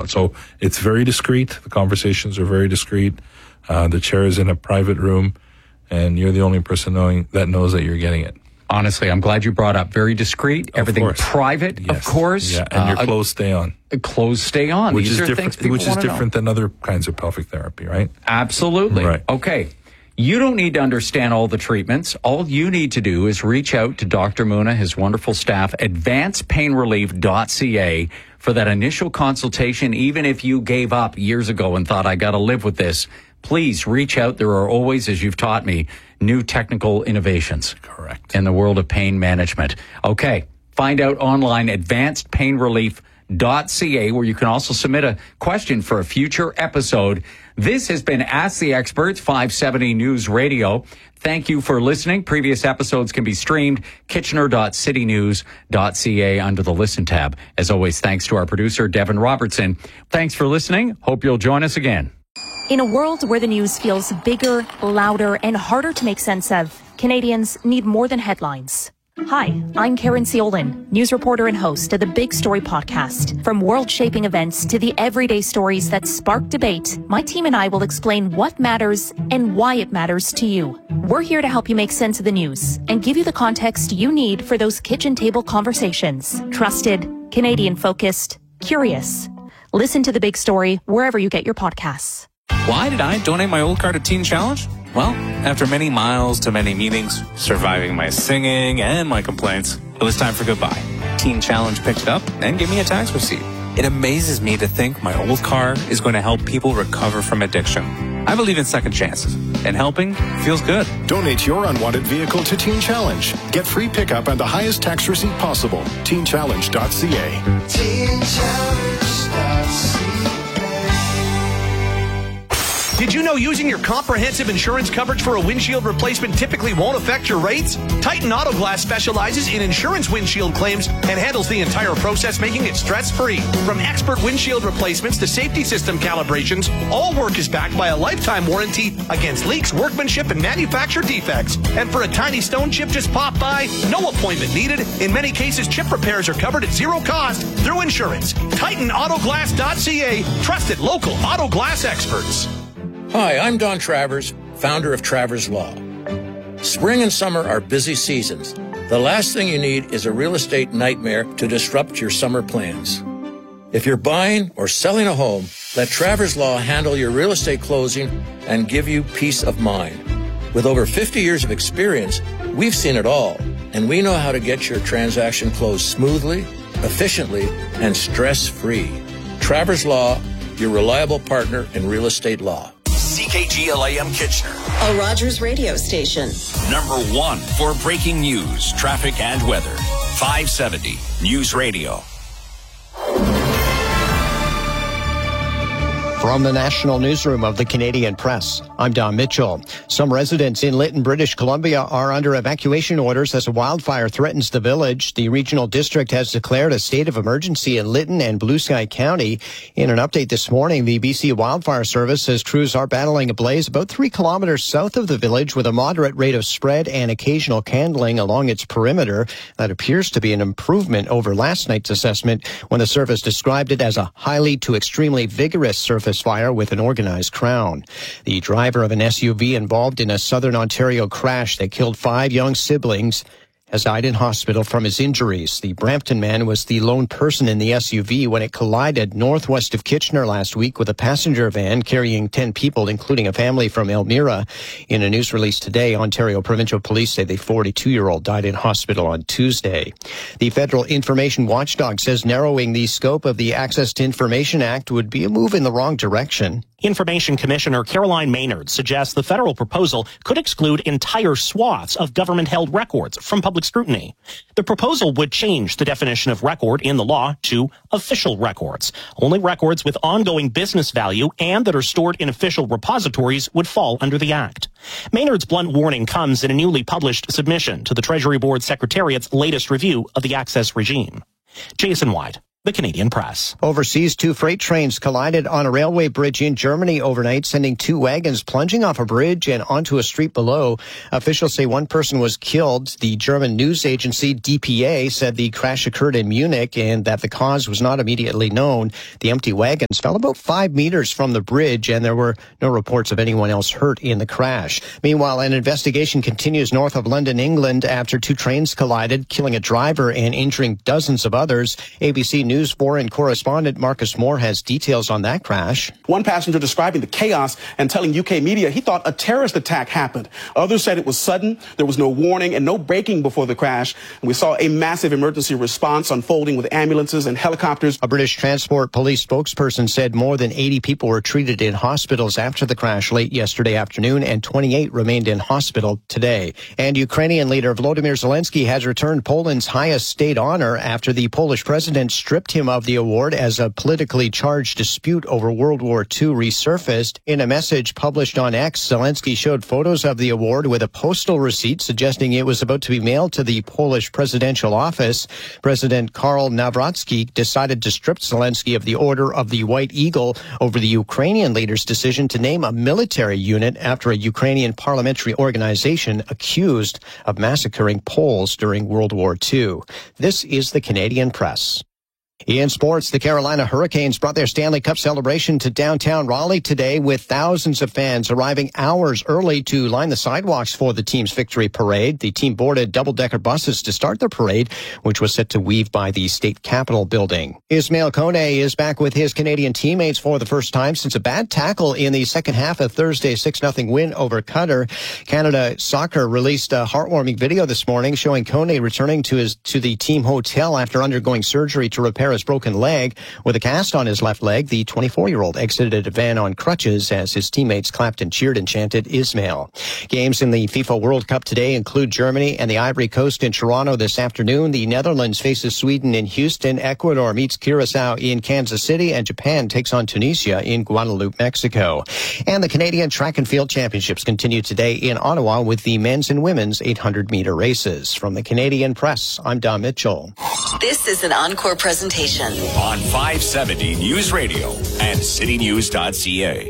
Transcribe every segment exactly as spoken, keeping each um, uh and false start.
out. So it's very discreet. The conversations are very discreet. Uh, the chair is in a private room, and you're the only person knowing that knows that you're getting it. Honestly, I'm glad you brought up very discreet, everything private, yes. Of course. Yeah, and your uh, clothes stay on. Clothes stay on. Which These is are different, things which is different know. than other kinds of pelvic therapy, right? Absolutely. Right. Okay. You don't need to understand all the treatments. All you need to do is reach out to Doctor Muna, his wonderful staff, advanced pain relief dot c a for that initial consultation. Even if you gave up years ago and thought, I got to live with this, please reach out. There are always, as you've taught me, new technical innovations. Correct. In the world of pain management. Okay. Find out online, advanced pain relief dot c a, where you can also submit a question for a future episode. This has been Ask the Experts, five seventy News Radio. Thank you for listening. Previous episodes can be streamed, kitchener dot city news dot c a under the Listen tab. As always, thanks to our producer, Devin Robertson. Thanks for listening. Hope you'll join us again. In a world where the news feels bigger, louder, and harder to make sense of, Canadians need more than headlines. Hi, I'm Karen Seolin, news reporter and host of the Big Story podcast. From world-shaping events to the everyday stories that spark debate, my team and I will explain what matters and why it matters to you. We're here to help you make sense of the news and give you the context you need for those kitchen table conversations. Trusted, Canadian-focused, curious. Listen to The Big Story wherever you get your podcasts. Why did I donate my old car to Teen Challenge? Well, after many miles to many meetings, surviving my singing and my complaints, it was time for goodbye. Teen Challenge picked it up and gave me a tax receipt. It amazes me to think my old car is going to help people recover from addiction. I believe in second chances, and helping feels good. Donate your unwanted vehicle to Teen Challenge. Get free pickup and the highest tax receipt possible. teen challenge dot c a. teen challenge dot c a. Did you know using your comprehensive insurance coverage for a windshield replacement typically won't affect your rates? Titan Auto Glass specializes in insurance windshield claims and handles the entire process, making it stress-free. From expert windshield replacements to safety system calibrations, all work is backed by a lifetime warranty against leaks, workmanship, and manufacturer defects. And for a tiny stone chip just pop by, no appointment needed. In many cases, chip repairs are covered at zero cost through insurance. Titan Auto Glass dot c a, trusted local auto glass experts. Hi, I'm Don Travers, founder of Travers Law. Spring and summer are busy seasons. The last thing you need is a real estate nightmare to disrupt your summer plans. If you're buying or selling a home, let Travers Law handle your real estate closing and give you peace of mind. With over fifty years of experience, we've seen it all, and we know how to get your transaction closed smoothly, efficiently, and stress-free. Travers Law, your reliable partner in real estate law. C K G L A M Kitchener, a Rogers radio station. Number one for breaking news, traffic, and weather. five seventy News Radio. From the National Newsroom of the Canadian Press, I'm Don Mitchell. Some residents in Lytton, British Columbia are under evacuation orders as a wildfire threatens the village. The regional district has declared a state of emergency in Lytton and Blue Sky County. In an update this morning, the B C Wildfire Service says crews are battling a blaze about three kilometers south of the village with a moderate rate of spread and occasional candling along its perimeter. That appears to be an improvement over last night's assessment when the service described it as a highly to extremely vigorous surface fire with an organized crown. The driver of an S U V involved in a southern Ontario crash that killed five young siblings has died in hospital from his injuries. The Brampton man was the lone person in the S U V when it collided northwest of Kitchener last week with a passenger van carrying ten people, including a family from Elmira. In a news release today, Ontario Provincial Police say the forty-two-year-old died in hospital on Tuesday. The Federal Information Watchdog says narrowing the scope of the Access to Information Act would be a move in the wrong direction. Information Commissioner Caroline Maynard suggests the federal proposal could exclude entire swaths of government-held records from public scrutiny. The proposal would change the definition of record in the law to official records. Only records with ongoing business value and that are stored in official repositories would fall under the Act. Maynard's blunt warning comes in a newly published submission to the Treasury Board Secretariat's latest review of the access regime. Jason White, the Canadian Press. Overseas, two freight trains collided on a railway bridge in Germany overnight, sending two wagons plunging off a bridge and onto a street below. Officials say one person was killed. The German news agency D P A said the crash occurred in Munich and that the cause was not immediately known. The empty wagons fell about five meters from the bridge, and there were no reports of anyone else hurt in the crash. Meanwhile, an investigation continues north of London, England, after two trains collided, killing a driver and injuring dozens of others. A B C News foreign correspondent Marcus Moore has details on that crash. One passenger describing the chaos and telling U K media he thought a terrorist attack happened. Others said it was sudden, there was no warning and no braking before the crash. And we saw a massive emergency response unfolding with ambulances and helicopters. A British Transport Police spokesperson said more than eighty people were treated in hospitals after the crash late yesterday afternoon, and twenty-eight remained in hospital today. And Ukrainian leader Volodymyr Zelensky has returned Poland's highest state honor after the Polish president stripped him of the award as a politically charged dispute over World War Two resurfaced. In a message published on X, Zelensky showed photos of the award with a postal receipt suggesting it was about to be mailed to the Polish presidential office. President Karol Nawrocki decided to strip Zelensky of the Order of the White Eagle over the Ukrainian leader's decision to name a military unit after a Ukrainian parliamentary organization accused of massacring Poles during World War Two. This is the Canadian Press. In sports, the Carolina Hurricanes brought their Stanley Cup celebration to downtown Raleigh today, with thousands of fans arriving hours early to line the sidewalks for the team's victory parade. The team boarded double-decker buses to start the parade, which was set to weave by the state capitol building. Ismail Kone is back with his Canadian teammates for the first time since a bad tackle in the second half of Thursday's six nothing win over Qatar. Canada Soccer released a heartwarming video this morning showing Kone returning to his to the team hotel after undergoing surgery to repair his broken leg. With a cast on his left leg, the twenty-four-year-old exited a van on crutches as his teammates clapped and cheered and chanted Ismail. Games in the FIFA World Cup today include Germany and the Ivory Coast in Toronto this afternoon. The Netherlands faces Sweden in Houston. Ecuador meets Curacao in Kansas City, and Japan takes on Tunisia in Guadalupe, Mexico. And the Canadian Track and Field Championships continue today in Ottawa with the men's and women's eight hundred meter races. From the Canadian Press, I'm Don Mitchell. This is an Encore presentation on five seventy News Radio and city news dot c a.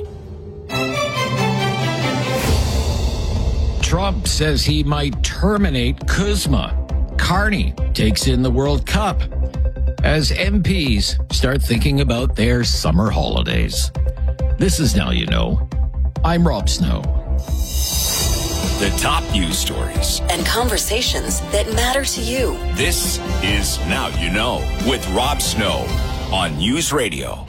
Trump says he might terminate Kuzma. Carney takes in the World Cup as M Ps start thinking about their summer holidays. This is Now You Know. I'm Rob Snow. The top news stories and conversations that matter to you. This is Now You Know with Rob Snow on News Radio.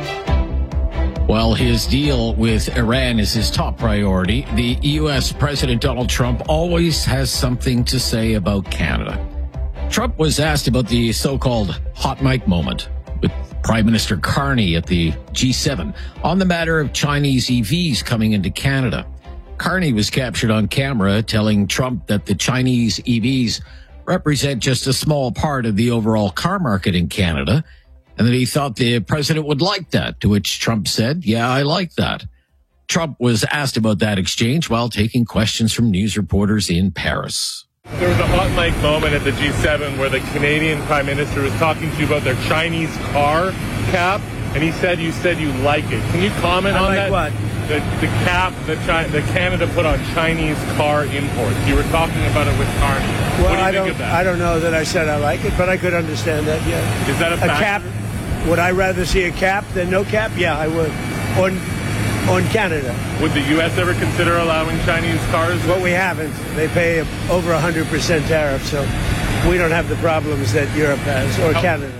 While his deal with Iran is his top priority, the U S President Donald Trump always has something to say about Canada. Trump was asked about the so-called hot mic moment with Prime Minister Carney at the G seven on the matter of Chinese E Vs coming into Canada. Carney was captured on camera telling Trump that the Chinese E Vs represent just a small part of the overall car market in Canada, and that he thought the president would like that, to which Trump said, yeah, I like that. Trump was asked about that exchange while taking questions from news reporters in Paris. There was a hot mic moment at the G seven where the Canadian Prime Minister was talking to you about their Chinese car cap, and he said you said you like it. Can you comment I on like that? What? The, the cap that China, the Canada put on Chinese car imports. You were talking about it with Carney. Well, what do you I think don't. of that? I don't know that I said I like it, but I could understand that. Yeah. Is that a, a cap? Would I rather see a cap than no cap? Yeah, I would. On on Canada. Would the U S ever consider allowing Chinese cars? Well, we haven't. They pay over a hundred percent tariff, so we don't have the problems that Europe has or oh. Canada.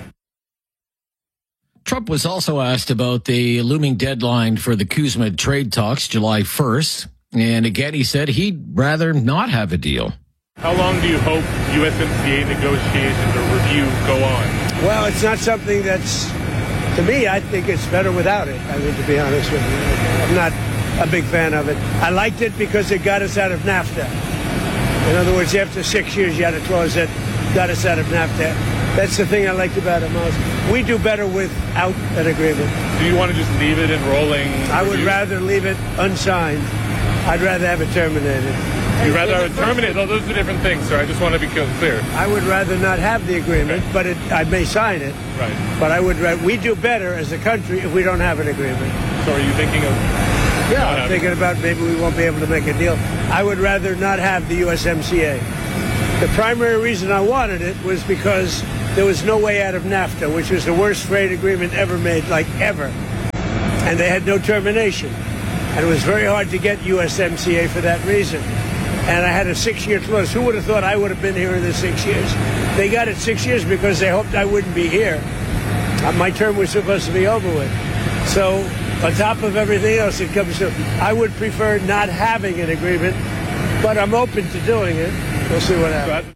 Trump was also asked about the looming deadline for the Kuzma trade talks, July first. And again, he said he'd rather not have a deal. How long do you hope U S M C A negotiations or review go on? Well, it's not something that's, to me, I think it's better without it. I mean, to be honest with you. I'm not a big fan of it. I liked it because it got us out of NAFTA. In other words, after six years, you had to close it, got us out of NAFTA. That's the thing I liked about it most. We do better without an agreement. Do you want to just leave it in rolling? I would rather leave it unsigned. I'd rather have it terminated. You'd rather I would terminate? No, those are different things, sir. I just want to be clear. I would rather not have the agreement, okay. but it, I may sign it. Right. But I would. We do better as a country if we don't have an agreement. So are you thinking of? Yeah, I'm thinking about maybe we won't be able to make a deal. I would rather not have the U S M C A. The primary reason I wanted it was because there was no way out of NAFTA, which was the worst trade agreement ever made, like ever. And they had no termination. And it was very hard to get U S M C A for that reason. And I had a six-year clause. Who would have thought I would have been here in the six years? They got it six years because they hoped I wouldn't be here. Uh, my term was supposed to be over with. So on top of everything else that comes to, I would prefer not having an agreement, but I'm open to doing it. We'll see what happens.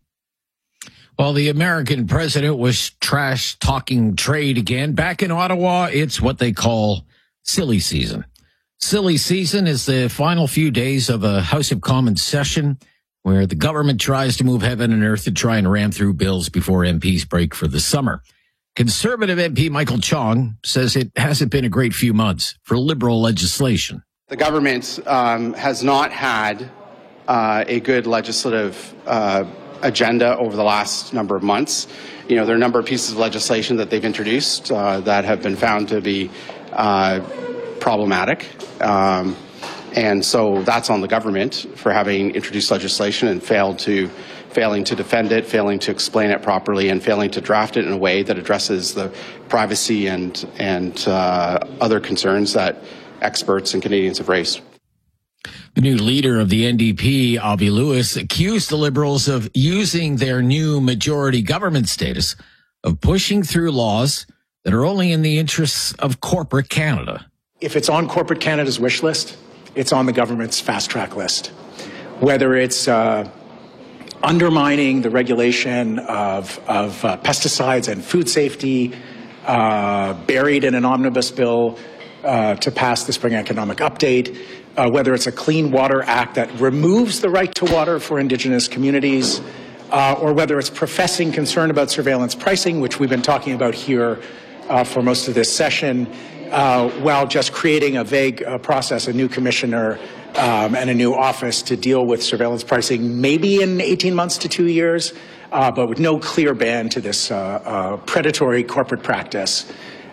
Well, the American president was trash talking trade again. Back in Ottawa, it's what they call silly season. Silly season is the final few days of a House of Commons session where the government tries to move heaven and earth to try and ram through bills before M Ps break for the summer. Conservative M P Michael Chong says it hasn't been a great few months for Liberal legislation. The government um, has not had uh, a good legislative uh, agenda over the last number of months. You know, there are a number of pieces of legislation that they've introduced uh, that have been found to be uh, problematic. Um, and so that's on the government for having introduced legislation and failed to failing to defend it, failing to explain it properly, and failing to draft it in a way that addresses the privacy and, and uh, other concerns that experts and Canadians have raised. The new leader of the N D P, Avi Lewis, accused the Liberals of using their new majority government status of pushing through laws that are only in the interests of corporate Canada. If it's on corporate Canada's wish list, it's on the government's fast track list. Whether it's uh, undermining the regulation of, of uh, pesticides and food safety, uh, buried in an omnibus bill uh, to pass the Spring Economic Update, uh, whether it's a Clean Water Act that removes the right to water for Indigenous communities, uh, or whether it's professing concern about surveillance pricing, which we've been talking about here uh, for most of this session, uh, while just creating a vague uh, process, a new commissioner um, and a new office to deal with surveillance pricing, maybe in eighteen months to two years, uh, but with no clear ban to this uh, uh, predatory corporate practice.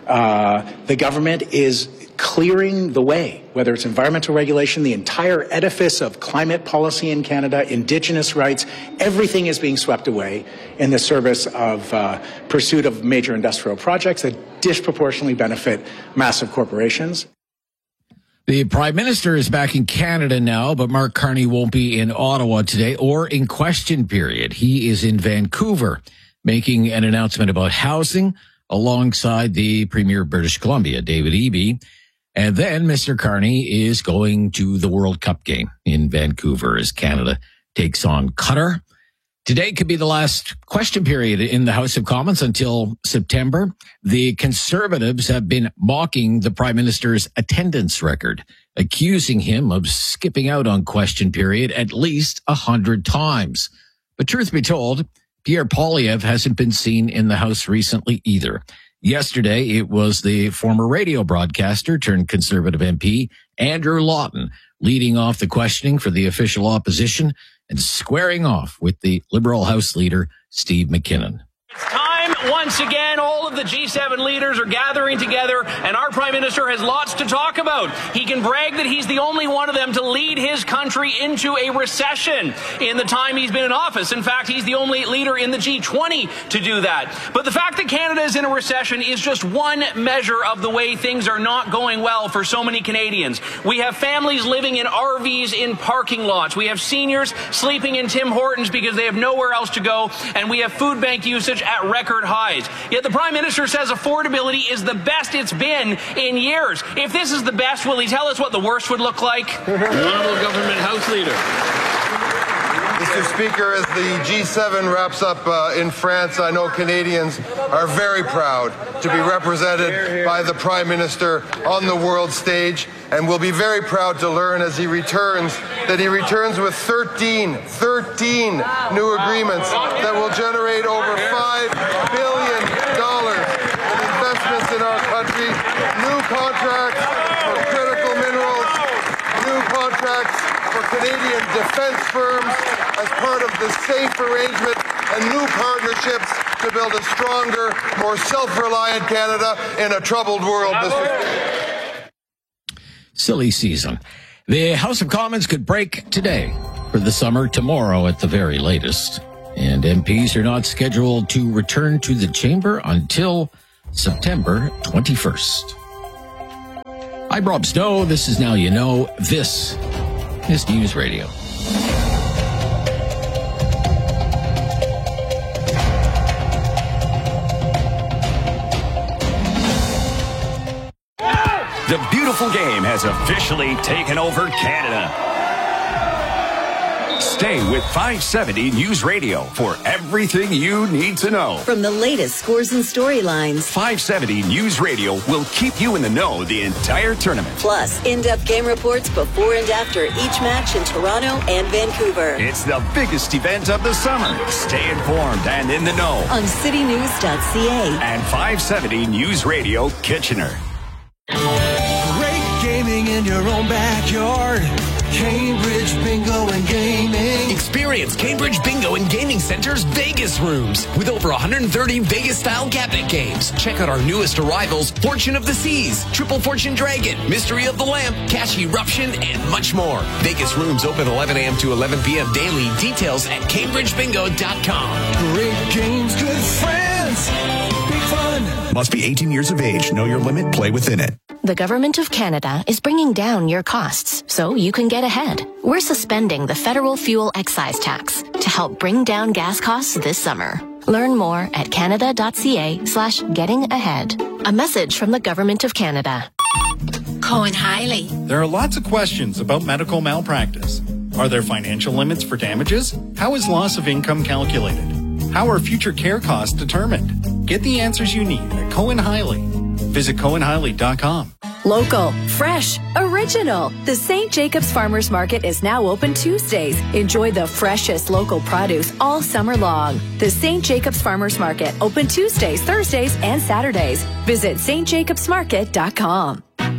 Uh, the government is clearing the way, whether it's environmental regulation, the entire edifice of climate policy in Canada, Indigenous rights, everything is being swept away in the service of uh, pursuit of major industrial projects that disproportionately benefit massive corporations. The Prime Minister is back in Canada now, but Mark Carney won't be in Ottawa today or in question period. He is in Vancouver making an announcement about housing alongside the Premier of British Columbia, David Eby. And then Mister Carney is going to the World Cup game in Vancouver as Canada takes on Qatar. Today could be the last question period in the House of Commons until September. The Conservatives have been mocking the Prime Minister's attendance record, accusing him of skipping out on question period at least a hundred times. But truth be told, Pierre Poilievre hasn't been seen in the House recently either. Yesterday, it was the former radio broadcaster turned Conservative M P, Andrew Lawton, leading off the questioning for the official opposition and squaring off with the Liberal House leader, Steve McKinnon. It's time once again. All of the G seven leaders are gathering together, and our Prime Minister has lots to talk about. He can brag that he's the only one of them to lead his country into a recession in the time he's been in office. In fact, he's the only leader in the G twenty to do that. But the fact that Canada is in a recession is just one measure of the way things are not going well for so many Canadians. We have families living in R Vs in parking lots. We have seniors sleeping in Tim Hortons because they have nowhere else to go, and we have food bank usage at record highs. Yet the Prime Minister says affordability is the best it's been in years. If this is the best, will he tell us what the worst would look like? The Honourable Government House Leader. Mister Speaker, as the G seven wraps up uh, in France, I know Canadians are very proud to be represented by the Prime Minister on the world stage, and will be very proud to learn as he returns that he returns with thirteen, thirteen new agreements that will generate over five billion dollars in investments in our country, new contracts for critical minerals, new contracts for Canadian defense firms as part of the SAFE arrangement and new partnerships to build a stronger, more self-reliant Canada in a troubled world, Mister Silly season. The House of Commons could break today for the summer, tomorrow at the very latest. And M Ps are not scheduled to return to the chamber until September twenty-first. I'm Rob Snow. This is Now You Know. This is News Radio. The beautiful game has officially taken over Canada. Stay with five seventy News Radio for everything you need to know. From the latest scores and storylines, five seventy News Radio will keep you in the know the entire tournament. Plus, in-depth game reports before and after each match in Toronto and Vancouver. It's the biggest event of the summer. Stay informed and in the know on city news dot c a and five seventy News Radio Kitchener. Great gaming in your own backyard. Cambridge Bingo and Gaming. Experience Cambridge Bingo and Gaming Center's Vegas rooms with over one hundred thirty Vegas-style cabinet games. Check out our newest arrivals, Fortune of the Seas, Triple Fortune Dragon, Mystery of the Lamp, Cash Eruption, and much more. Vegas rooms open eleven a.m. to eleven p.m. daily. Details at cambridge bingo dot com. Great games, good friends, big fun. Must be eighteen years of age. Know your limit. Play within it. The Government of Canada is bringing down your costs so you can get ahead. We're suspending the federal fuel excise tax to help bring down gas costs this summer. Learn more at canada.ca slash getting ahead. A message from the Government of Canada. Cohen Hiley. There are lots of questions about medical malpractice. Are there financial limits for damages? How is loss of income calculated? How are future care costs determined? Get the answers you need at Cohen Hiley. Visit cohen hiley dot com. Local, fresh, original. The Saint Jacobs Farmers Market is now open Tuesdays. Enjoy the freshest local produce all summer long. The Saint Jacobs Farmers Market, open Tuesdays, Thursdays, and Saturdays. Visit st jacobs market dot com.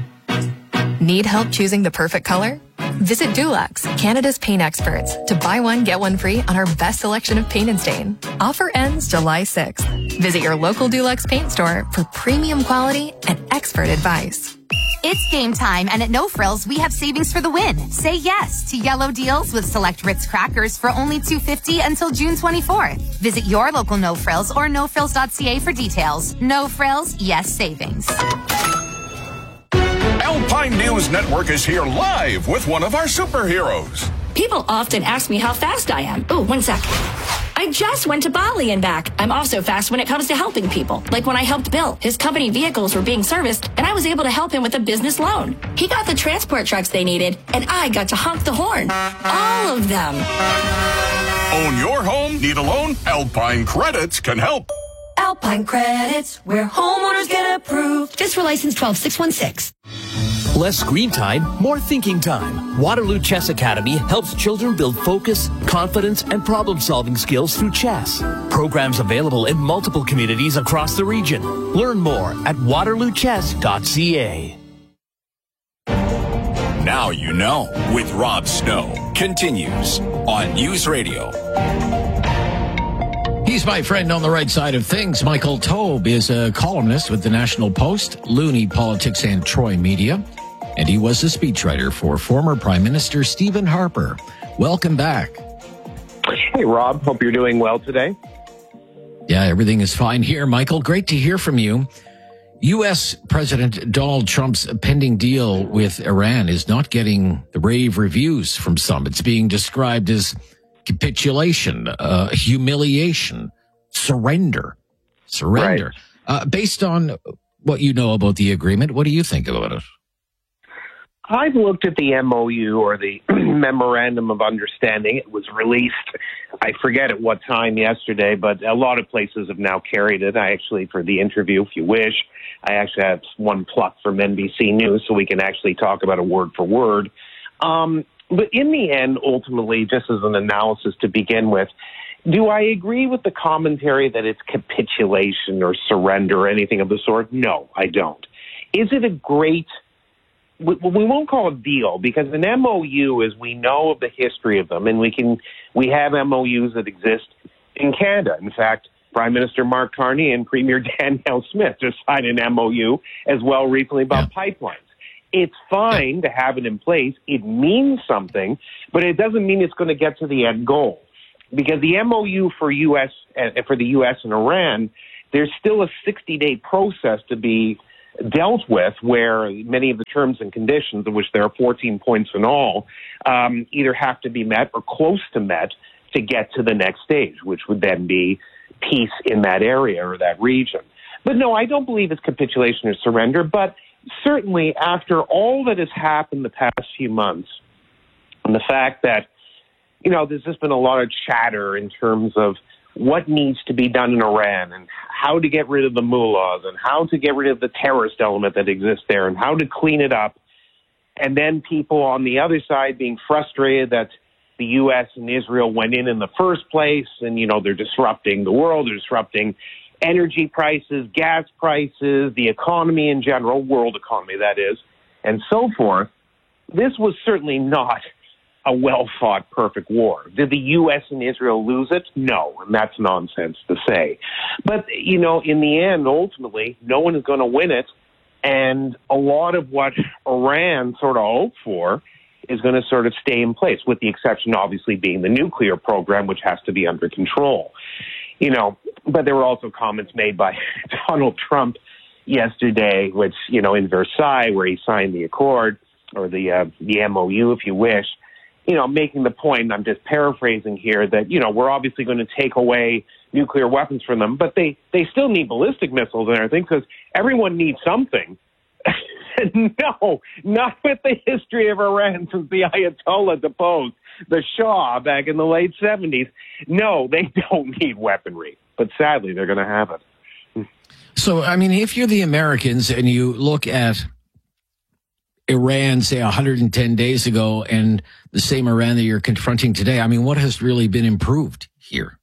Need help choosing the perfect color? Visit Dulux, Canada's paint experts, to buy one, get one free on our best selection of paint and stain. Offer ends July sixth. Visit your local Dulux paint store for premium quality and expert advice. It's game time, and at No Frills, we have savings for the win. Say yes to yellow deals with select Ritz crackers for only two dollars and fifty cents until June twenty-fourth. Visit your local No Frills or no frills dot c a for details. No Frills, yes savings. Alpine News Network is here live with one of our superheroes. People often ask me how fast I am. Oh, one sec. I just went to Bali and back. I'm also fast when it comes to helping people. Like when I helped Bill. His company vehicles were being serviced, and I was able to help him with a business loan. He got the transport trucks they needed, and I got to honk the horn. All of them. Own your home? Need a loan? Alpine Credits can help. Alpine Credits, where homeowners get approved. Just for license twelve six one six. Less screen time, more thinking time. Waterloo Chess Academy helps children build focus, confidence, and problem-solving skills through chess. Programs available in multiple communities across the region. Learn more at waterloo chess dot c a. Now You Know with Rob Snow continues on News Radio. He's my friend on the right side of things. Michael Taube is a columnist with the National Post, Looney Politics, and Troy Media. And he was a speechwriter for former Prime Minister Stephen Harper. Welcome back. Hey, Rob. Hope you're doing well today. Yeah, everything is fine here, Michael. Great to hear from you. U S President Donald Trump's pending deal with Iran is not getting the rave reviews from some. It's being described as capitulation, uh, humiliation, surrender, surrender. Right. Uh, based on what you know about the agreement, what do you think about it? I've looked at the M O U, or the Memorandum of Understanding. It was released, I forget at what time yesterday, but a lot of places have now carried it. I actually, for the interview, if you wish, I actually have one pluck from N B C News so we can actually talk about it word for word. Um, but in the end, ultimately, just as an analysis to begin with, do I agree with the commentary that it's capitulation or surrender or anything of the sort? No, I don't. Is it a great we, we won't call it a deal, because an M O U is, we know of the history of them, and we can we have M O Us that exist in Canada. In fact, Prime Minister Mark Carney and Premier Danielle Smith just signed an M O U as well recently about yeah. pipelines. It's fine to have it in place. It means something, but it doesn't mean it's going to get to the end goal. Because the M O U for U S uh, for the U S and Iran, there's still a sixty-day process to be dealt with, where many of the terms and conditions, of which there are fourteen points in all, um, either have to be met or close to met to get to the next stage, which would then be peace in that area or that region. But no, I don't believe it's capitulation or surrender. But certainly after all that has happened the past few months, and the fact that, you know, there's just been a lot of chatter in terms of what needs to be done in Iran and how to get rid of the mullahs and how to get rid of the terrorist element that exists there and how to clean it up. And then people on the other side being frustrated that the U S and Israel went in in the first place, and, you know, they're disrupting the world, they're disrupting energy prices, gas prices, the economy in general, world economy, that is, and so forth. This was certainly not a well-fought, perfect war. Did the U S and Israel lose it? No, and that's nonsense to say. But, you know, in the end, ultimately, no one is going to win it, and a lot of what Iran sort of hoped for is going to sort of stay in place, with the exception, obviously, being the nuclear program, which has to be under control. You know, but there were also comments made by Donald Trump yesterday, which, you know, in Versailles, where he signed the accord, or the uh, the M O U, if you wish, you know, making the point, I'm just paraphrasing here, that, you know, we're obviously going to take away nuclear weapons from them, but they, they still need ballistic missiles and everything, because everyone needs something. No, not with the history of Iran since the Ayatollah deposed the Shah back in the late seventies. No, they don't need weaponry, but sadly they're going to have it. So, I mean, if you're the Americans and you look at Iran, say, one hundred ten days ago, and the same Iran that you're confronting today, I mean, what has really been improved here?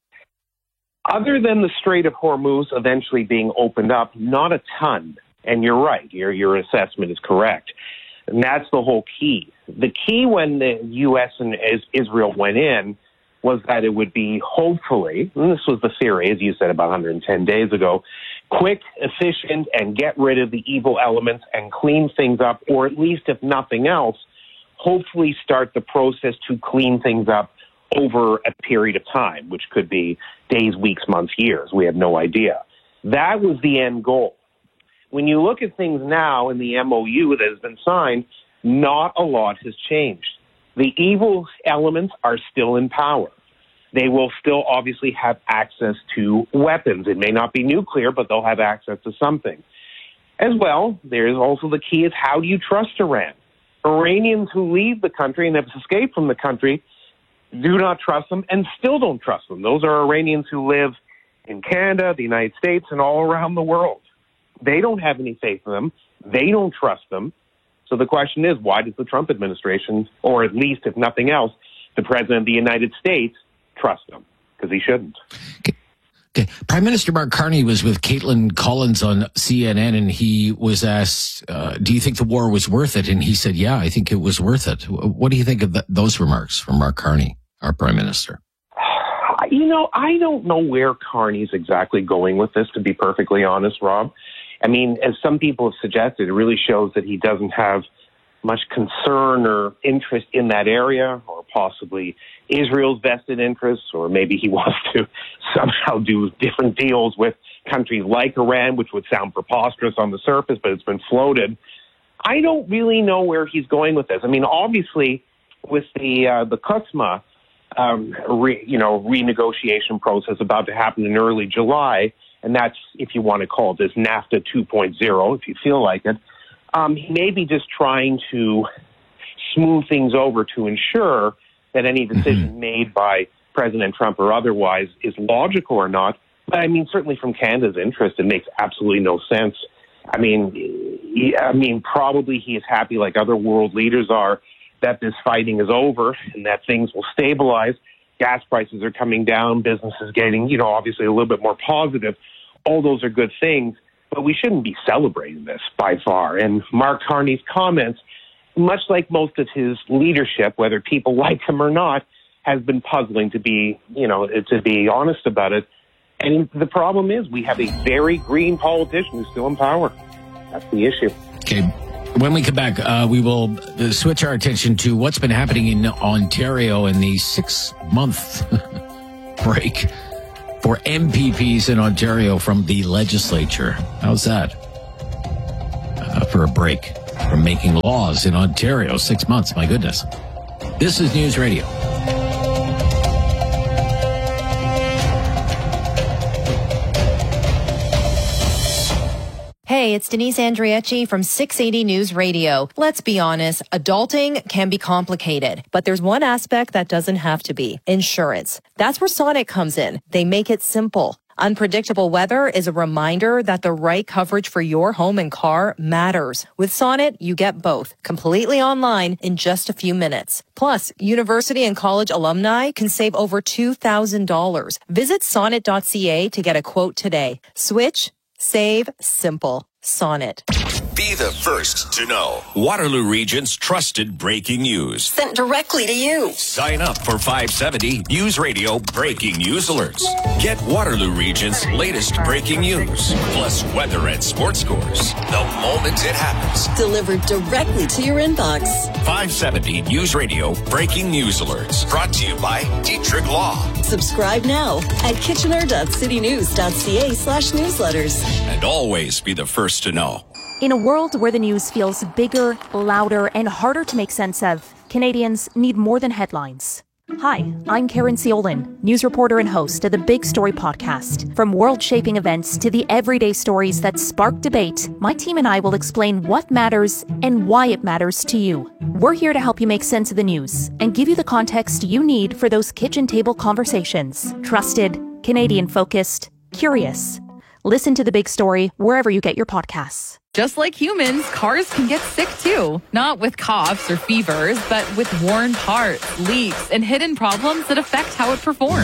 Other than the Strait of Hormuz eventually being opened up, not a ton. And you're right. Your your assessment is correct. And that's the whole key. The key when the U S and Israel went in was that it would be, hopefully, and this was the theory, as you said, about one hundred ten days ago, quick, efficient, and get rid of the evil elements and clean things up, or at least, if nothing else, hopefully start the process to clean things up over a period of time, which could be days, weeks, months, years. We have no idea. That was the end goal. When you look at things now in the M O U that has been signed, not a lot has changed. The evil elements are still in power. They will still obviously have access to weapons. It may not be nuclear, but they'll have access to something. As well, there is also the key is, how do you trust Iran? Iranians who leave the country and have escaped from the country do not trust them and still don't trust them. Those are Iranians who live in Canada, the United States, and all around the world. They don't have any faith in them. They don't trust them. So the question is, why does the Trump administration, or at least, if nothing else, the President of the United States, trust them? Because he shouldn't. Okay. Okay. Prime Minister Mark Carney was with Caitlin Collins on C N N, and he was asked, uh, do you think the war was worth it? And he said, yeah, I think it was worth it. What do you think of th- those remarks from Mark Carney, our Prime Minister? You know, I don't know where Carney's exactly going with this, to be perfectly honest, Rob. I mean, as some people have suggested, it really shows that he doesn't have much concern or interest in that area, or possibly Israel's vested interests, or maybe he wants to somehow do different deals with countries like Iran, which would sound preposterous on the surface, but it's been floated. I don't really know where he's going with this. I mean, obviously, with the uh, the Kutzma, um, re, you know, renegotiation process about to happen in early July, and that's, if you want to call it this, NAFTA two point oh, if you feel like it, um, he may be just trying to smooth things over to ensure that any decision mm-hmm. made by President Trump or otherwise is logical or not. But, I mean, certainly from Canada's interest, it makes absolutely no sense. I mean, he, I mean, probably he is happy, like other world leaders are, that this fighting is over and that things will stabilize. Gas prices are coming down, business is getting, you know, obviously a little bit more positive. All those are good things, but we shouldn't be celebrating this by far. And Mark Carney's comments much like most of his leadership, whether people like him or not, has been puzzling, to be, you know, to be honest about it. And the problem is we have a very green politician who's still in power. That's the issue. Okay. When we come back, uh, we will uh, switch our attention to what's been happening in Ontario in the six-month break for M P Ps in Ontario from the legislature. How's that? Uh, for a break from making laws in Ontario. Six months, my goodness. This is News Radio. Hey, it's Denise Andriecci from six eighty News Radio. Let's be honest, adulting can be complicated, but there's one aspect that doesn't have to be: insurance. That's where Sonnet comes in. They make it simple. Unpredictable weather is a reminder that the right coverage for your home and car matters. With Sonnet, you get both, completely online in just a few minutes. Plus, university and college alumni can save over two thousand dollars. Visit sonnet dot c a to get a quote today. Switch, save, simple. Sonnet. Be the first to know. Waterloo Region's trusted breaking news. Sent directly to you. Sign up for five seventy News Radio breaking news alerts. Get Waterloo Region's latest breaking news, plus weather and sports scores the moment it happens. Delivered directly to your inbox. five seventy News Radio breaking news alerts. Brought to you by Dietrich Law. Subscribe now at kitchener dot city news dot c a slash newsletters. And always be the first to know. In a world where the news feels bigger, louder, and harder to make sense of, Canadians need more than headlines. Hi, I'm Karen Ciolin, news reporter and host of the Big Story podcast. From world-shaping events to the everyday stories that spark debate, my team and I will explain what matters and why it matters to you. We're here to help you make sense of the news and give you the context you need for those kitchen table conversations. Trusted, Canadian-focused, curious. Listen to The Big Story wherever you get your podcasts. Just like humans, cars can get sick too. Not with coughs or fevers, but with worn parts, leaks, and hidden problems that affect how it performs.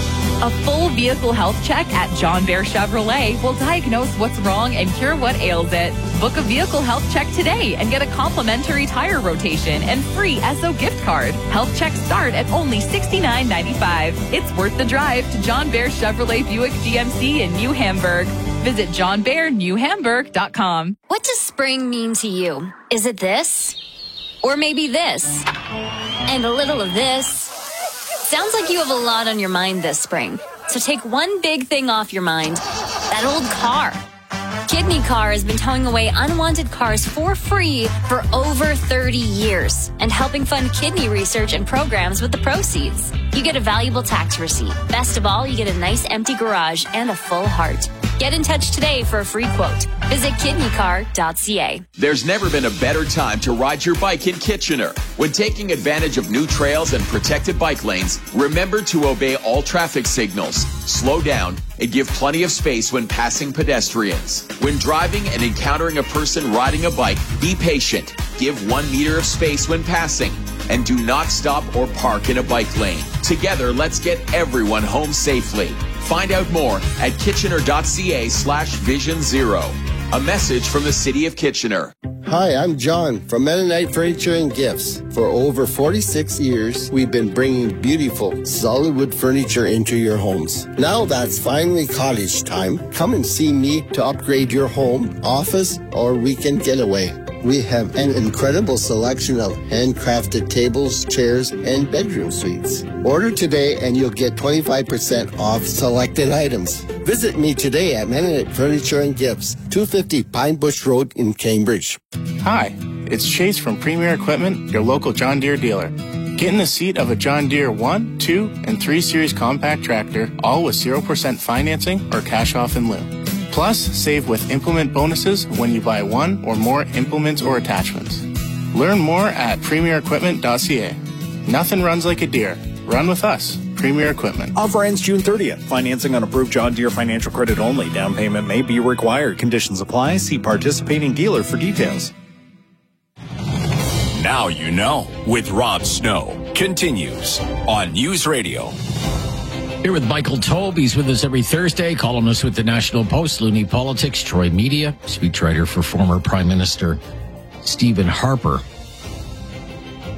A full vehicle health check at John Bear Chevrolet will diagnose what's wrong and cure what ails it. Book a vehicle health check today and get a complimentary tire rotation and free S O gift card. Health checks start at only sixty-nine ninety-five. It's worth the drive to John Bear Chevrolet Buick G M C in New Hamburg. Visit john bear new hamburg dot com. What does spring mean to you? Is it this? Or maybe this? And a little of this? Sounds like you have a lot on your mind this spring. So take one big thing off your mind. That old car. Kidney Car has been towing away unwanted cars for free for over thirty years and helping fund kidney research and programs with the proceeds. You get a valuable tax receipt. Best of all, you get a nice empty garage and a full heart. Get in touch today for a free quote. Visit kidney car dot c a. There's never been a better time to ride your bike in Kitchener. When taking advantage of new trails and protected bike lanes, remember to obey all traffic signals, slow down, and give plenty of space when passing pedestrians. When driving and encountering a person riding a bike, be patient. Give one meter of space when passing. And do not stop or park in a bike lane. Together, let's get everyone home safely. Find out more at kitchener dot c a slash vision zero. A message from the City of Kitchener. Hi, I'm John from Mennonite Furniture and Gifts. For over forty-six years, we've been bringing beautiful, solid wood furniture into your homes. Now that's finally cottage time. Come and see me to upgrade your home, office, or weekend getaway. We have an incredible selection of handcrafted tables, chairs, and bedroom suites. Order today and you'll get twenty-five percent off selected items. Visit me today at Mennonite Furniture and Gifts, two fifty Pine Bush Road in Cambridge. Hi, it's Chase from Premier Equipment, your local John Deere dealer. Get in the seat of a John Deere one, two, and three Series compact tractor, all with zero percent financing or cash off in lieu. Plus, save with implement bonuses when you buy one or more implements or attachments. Learn more at premier equipment dot c a. Nothing runs like a Deere. Run with us. Premier Equipment. Offer ends June thirtieth. Financing on approved John Deere financial credit only. Down payment may be required. Conditions apply. See participating dealer for details. Now you know with Rob Snow continues on News Radio. Here with Michael Taube. He's with us every Thursday, columnist with the National Post, Loonie Politics, Troy Media, speechwriter for former Prime Minister Stephen Harper.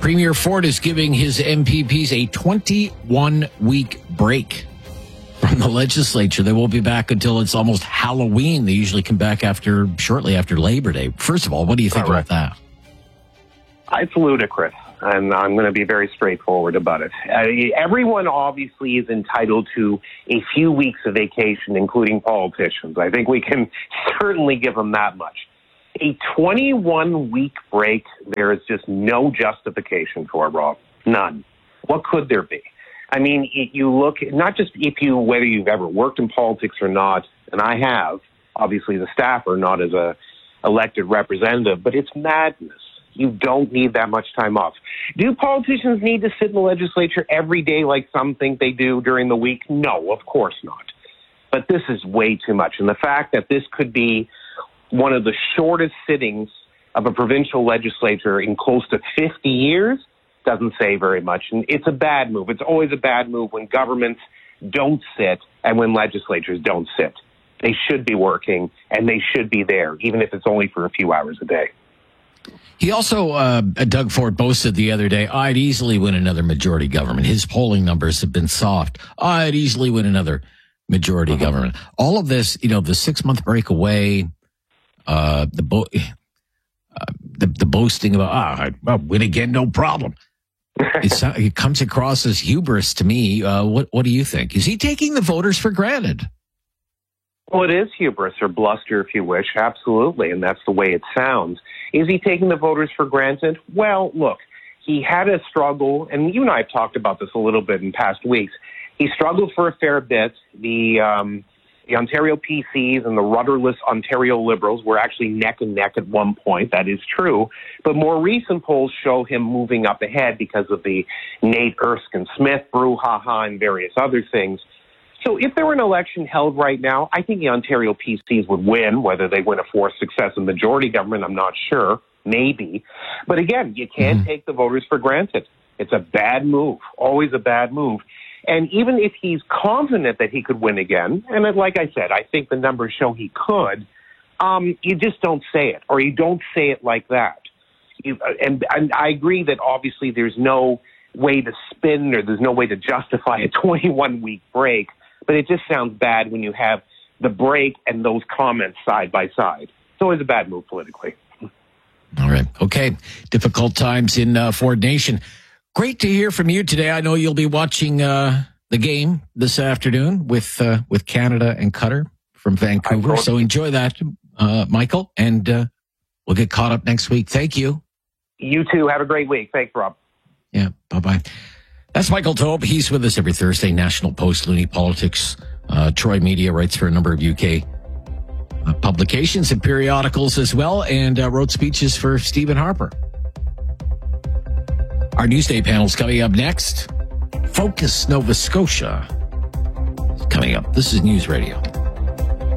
Premier Ford is giving his M P Ps a twenty-one week break from the legislature. They won't be back until it's almost Halloween. They usually come back after shortly after Labor Day. First of all, what do you think about that? It's ludicrous, and I'm going to be very straightforward about it. Uh, everyone obviously is entitled to a few weeks of vacation, including politicians. I think we can certainly give them that much. A twenty-one week break, there is just no justification for it, Rob. None. What could there be? I mean, you look, not just if you, whether you've ever worked in politics or not, and I have, obviously the staffer, not as a elected representative, but it's madness. You don't need that much time off. Do politicians need to sit in the legislature every day like some think they do during the week? No, of course not. But this is way too much. And the fact that this could be one of the shortest sittings of a provincial legislature in close to fifty years doesn't say very much. And it's a bad move. It's always a bad move when governments don't sit and when legislatures don't sit. They should be working and they should be there, even if it's only for a few hours a day. He also, uh, Doug Ford boasted the other day, I'd easily win another majority government. His polling numbers have been soft. I'd easily win another majority uh-huh. government. All of this, you know, the six-month break away, uh, the, bo- uh, the the boasting about, ah, I'll win again, no problem. It's, it comes across as hubris to me. Uh, what, what do you think? Is he taking the voters for granted? Well, it is hubris or bluster, if you wish, absolutely, and that's the way it sounds. Is he taking the voters for granted? Well, look, he had a struggle, and you and I have talked about this a little bit in past weeks. He struggled for a fair bit. The um, the Ontario P Cs and the rudderless Ontario Liberals were actually neck and neck at one point. That is true. But more recent polls show him moving up ahead because of the Nate Erskine-Smith brouhaha and various other things. So if there were an election held right now, I think the Ontario P Cs would win. Whether they win a fourth successive majority government, I'm not sure. Maybe. But again, you can't mm-hmm. take the voters for granted. It's a bad move, always a bad move. And even if he's confident that he could win again, and like I said, I think the numbers show he could, um, you just don't say it, or you don't say it like that. You, and, and I agree that obviously there's no way to spin or there's no way to justify a twenty-one week break. But it just sounds bad when you have the break and those comments side by side. It's always a bad move politically. All right. Okay. Difficult times in uh, Ford Nation. Great to hear from you today. I know you'll be watching uh, the game this afternoon with uh, with Canada and Qatar from Vancouver. So enjoy that, uh, Michael. And uh, we'll get caught up next week. Thank you. You too. Have a great week. Thanks, Rob. Yeah. Bye-bye. That's Michael Taube. He's with us every Thursday. National Post, Looney Politics. Uh, Troy Media writes for a number of U K uh, publications and periodicals as well, and uh, wrote speeches for Stephen Harper. Our Newsday panel's coming up next. Focus Nova Scotia is coming up. This is News Radio.